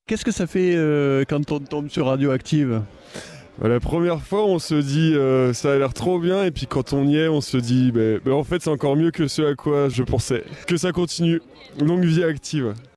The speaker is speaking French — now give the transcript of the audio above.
Qu'est-ce que ça fait quand on tombe sur Radioactive ? La première fois, on se dit ça a l'air trop bien, et puis quand on y est, on se dit en fait c'est encore mieux que ce à quoi je pensais. Que ça continue. Longue vie Active.